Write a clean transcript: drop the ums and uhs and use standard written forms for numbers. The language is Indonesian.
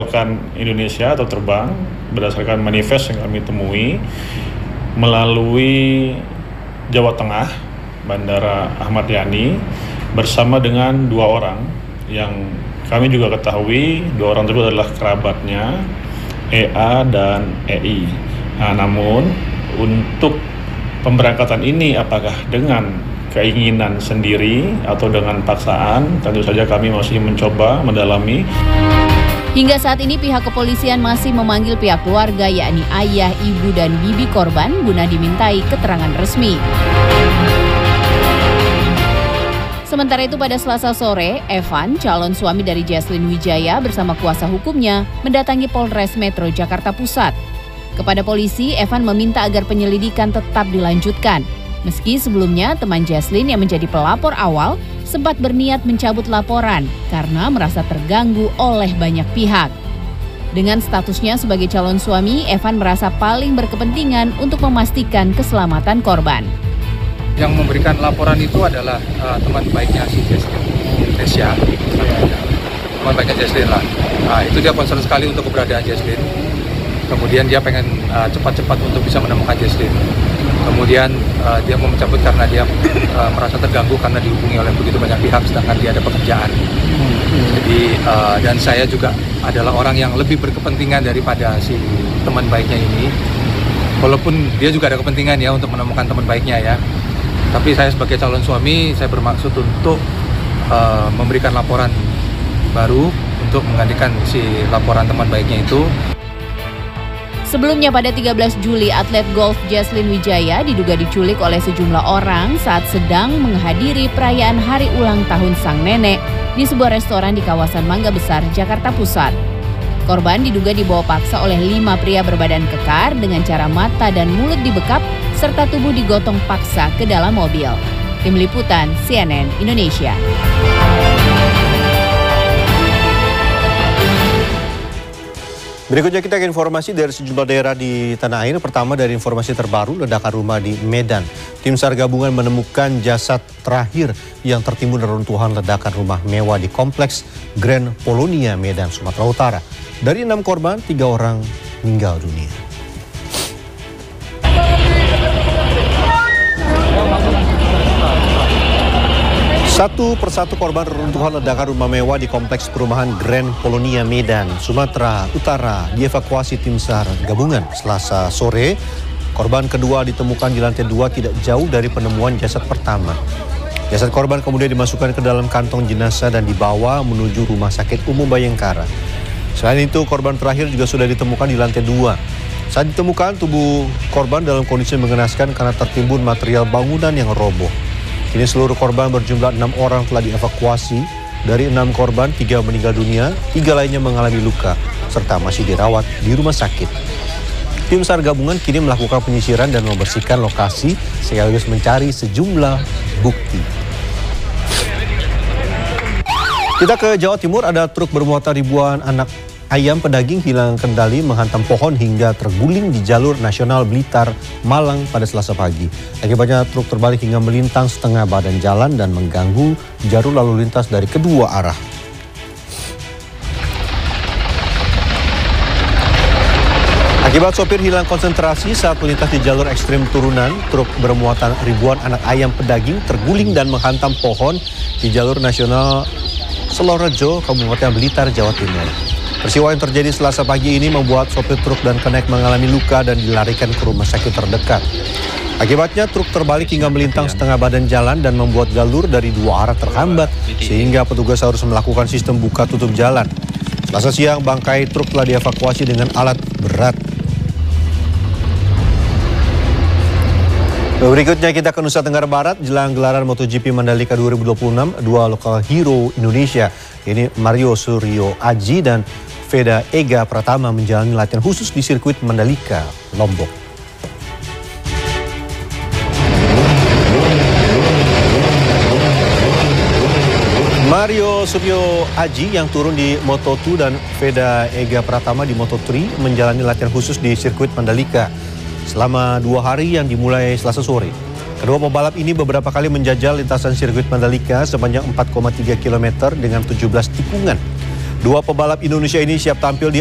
Indonesia atau terbang berdasarkan manifest yang kami temui melalui Jawa Tengah, Bandara Ahmad Yani, bersama dengan 2 orang yang kami juga ketahui 2 orang tersebut adalah kerabatnya, EA dan EI. Namun untuk pemberangkatan ini apakah dengan keinginan sendiri atau dengan paksaan, tentu saja kami masih mencoba mendalami. Hingga saat ini pihak kepolisian masih memanggil pihak keluarga yakni ayah, ibu, dan bibi korban guna dimintai keterangan resmi. Sementara itu pada Selasa sore, Evan, calon suami dari Jesslyn Wijaya bersama kuasa hukumnya mendatangi Polres Metro Jakarta Pusat. Kepada polisi, Evan meminta agar penyelidikan tetap dilanjutkan. Meski sebelumnya teman Jesslyn yang menjadi pelapor awal sempat berniat mencabut laporan karena merasa terganggu oleh banyak pihak. Dengan statusnya sebagai calon suami, Evan merasa paling berkepentingan untuk memastikan keselamatan korban. Yang memberikan laporan itu adalah teman baiknya si Jesslyn, Indonesia. Teman baiknya Jesslyn lah. Itu dia concern sekali untuk keberadaan Jesslyn. Kemudian dia pengen cepat-cepat untuk bisa menemukan Jesslyn. Kemudian dia mau mencabut karena dia merasa terganggu karena dihubungi oleh begitu banyak pihak sedangkan dia ada pekerjaan. Jadi dan saya juga adalah orang yang lebih berkepentingan daripada si teman baiknya ini. Walaupun dia juga ada kepentingan ya untuk menemukan teman baiknya ya. Tapi saya sebagai calon suami, saya bermaksud untuk memberikan laporan baru untuk menggantikan si laporan teman baiknya itu. Sebelumnya pada 13 Juli, atlet golf Jesslyn Wijaya diduga diculik oleh sejumlah orang saat sedang menghadiri perayaan hari ulang tahun sang nenek di sebuah restoran di kawasan Mangga Besar, Jakarta Pusat. Korban diduga dibawa paksa oleh 5 pria berbadan kekar dengan cara mata dan mulut dibekap serta tubuh digotong paksa ke dalam mobil. Tim Liputan CNN Indonesia. Berikutnya kita ke informasi dari sejumlah daerah di tanah air. Pertama dari informasi terbaru, ledakan rumah di Medan. Tim SAR gabungan menemukan jasad terakhir yang tertimbun reruntuhan ledakan rumah mewah di kompleks Grand Polonia, Medan, Sumatera Utara. Dari 6 korban, 3 orang meninggal dunia. Satu persatu korban reruntuhan ledakan rumah mewah di kompleks perumahan Grand Polonia, Medan, Sumatera Utara dievakuasi tim SAR gabungan Selasa sore. Korban kedua ditemukan di lantai 2 tidak jauh dari penemuan jasad pertama. Jasad korban kemudian dimasukkan ke dalam kantong jenazah dan dibawa menuju Rumah Sakit Umum Bayangkara. Selain itu, korban terakhir juga sudah ditemukan di lantai 2. Saat ditemukan, tubuh korban dalam kondisi mengenaskan karena tertimbun material bangunan yang roboh. Kini seluruh korban berjumlah 6 orang telah dievakuasi. Dari 6 korban, 3 meninggal dunia, 3 lainnya mengalami luka, serta masih dirawat di rumah sakit. Tim SAR gabungan kini melakukan penyisiran dan membersihkan lokasi sekaligus mencari sejumlah bukti. Kita ke Jawa Timur, ada truk bermuatan ribuan anak ayam pedaging hilang kendali menghantam pohon hingga terguling di jalur nasional Blitar, Malang pada Selasa pagi. Akibatnya truk terbalik hingga melintang setengah badan jalan dan mengganggu jalur lalu lintas dari kedua arah. Akibat sopir hilang konsentrasi saat melintas di jalur ekstrim turunan, truk bermuatan ribuan anak ayam pedaging terguling dan menghantam pohon di jalur nasional Selorejo, Kabupaten Blitar, Jawa Timur. Peristiwa yang terjadi Selasa pagi ini membuat sopir truk dan kenek mengalami luka dan dilarikan ke rumah sakit terdekat. Akibatnya truk terbalik hingga melintang setengah badan jalan dan membuat jalur dari 2 arah terhambat sehingga petugas harus melakukan sistem buka tutup jalan. Selasa siang bangkai truk telah dievakuasi dengan alat berat. Berikutnya kita ke Nusa Tenggara Barat. Jelang gelaran MotoGP Mandalika 2026, 2 lokal hero Indonesia, ini Mario Suryo Aji dan Veda Ega Pratama menjalani latihan khusus di sirkuit Mandalika, Lombok. Mario Suryo Aji yang turun di Moto2 dan Veda Ega Pratama di Moto3 menjalani latihan khusus di sirkuit Mandalika selama 2 hari yang dimulai Selasa sore. Kedua pembalap ini beberapa kali menjajal lintasan sirkuit Mandalika sepanjang 4,3 km dengan 17 tikungan. Dua pebalap Indonesia ini siap tampil di